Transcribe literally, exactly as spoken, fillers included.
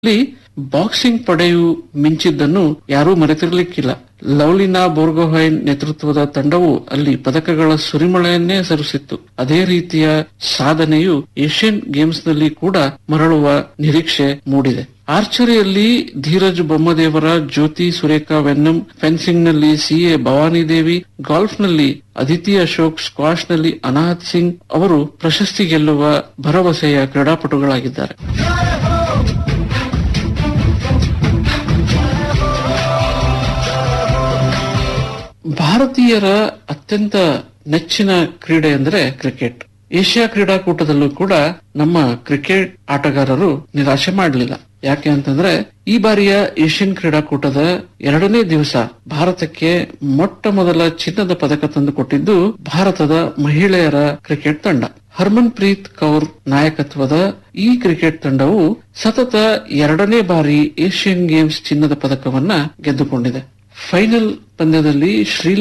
ಇಲ್ಲಿ ಬಾಕ್ಸಿಂಗ್ ಪಡೆಯು ಮಿಂಚಿದ್ದನ್ನು ಯಾರೂ ಮರೆತಿರಲಿಕ್ಕಿಲ್ಲ. ಲವ್ಲಿನಾ ಬೋರ್ಗೊಹೈನ್ ನೇತೃತ್ವದ ತಂಡವು ಅಲ್ಲಿ ಪದಕಗಳ ಸುರಿಮಳೆಯನ್ನೇ ಸರಿಸಿತ್ತು. ಅದೇ ರೀತಿಯ ಸಾಧನೆಯು ಏಷ್ಯನ್ ಗೇಮ್ಸ್ನಲ್ಲಿ ಕೂಡ ಮರಳುವ ನಿರೀಕ್ಷೆ ಮೂಡಿದೆ. ಆರ್ಚರಿಯಲ್ಲಿ ಧೀರಜ್ ಬೊಮ್ಮದೇವರ, ಜ್ಯೋತಿ ಸುರೇಖಾ ವೆನ್ನಂ, ಫೆನ್ಸಿಂಗ್ನಲ್ಲಿ ಸಿಎ ಭವಾನಿ ದೇವಿ, ಗಾಲ್ಫ್ನಲ್ಲಿ ಅದಿತಿ ಅಶೋಕ್, ಸ್ಕ್ವಾಷ್ನಲ್ಲಿ ಅನಾಹತ್ ಸಿಂಗ್ ಅವರು ಪ್ರಶಸ್ತಿ ಗೆಲ್ಲುವ ಭರವಸೆಯ ಕ್ರೀಡಾಪಟುಗಳಾಗಿದ್ದಾರೆ. ಭಾರತೀಯರ ಅತ್ಯಂತ ನೆಚ್ಚಿನ ಕ್ರೀಡೆ ಅಂದರೆ ಕ್ರಿಕೆಟ್. ಏಷ್ಯಾ ಕ್ರೀಡಾಕೂಟದಲ್ಲೂ ಕೂಡ ನಮ್ಮ ಕ್ರಿಕೆಟ್ ಆಟಗಾರರು ನಿರಾಶೆ ಮಾಡಲಿಲ್ಲ. ಯಾಕೆ ಅಂತಂದ್ರೆ ಈ ಬಾರಿಯ ಏಷ್ಯನ್ ಕ್ರೀಡಾಕೂಟದ ಎರಡನೇ ದಿವಸ ಭಾರತಕ್ಕೆ ಮೊಟ್ಟ ಮೊದಲ ಚಿನ್ನದ ಪದಕ ತಂದು ಕೊಟ್ಟಿದ್ದು ಭಾರತದ ಮಹಿಳೆಯರ ಕ್ರಿಕೆಟ್ ತಂಡ. ಹರ್ಮನ್ ಪ್ರೀತ್ ಕೌರ್ ನಾಯಕತ್ವದ ಈ ಕ್ರಿಕೆಟ್ ತಂಡವು ಸತತ ಎರಡನೇ ಬಾರಿ ಏಷ್ಯನ್ ಗೇಮ್ಸ್ ಚಿನ್ನದ ಪದಕವನ್ನ ಗೆದ್ದುಕೊಂಡಿದೆ. ಫೈನಲ್ ಪಂದ್ಯದಲ್ಲಿ ಶ್ರೀಲಂಕಾ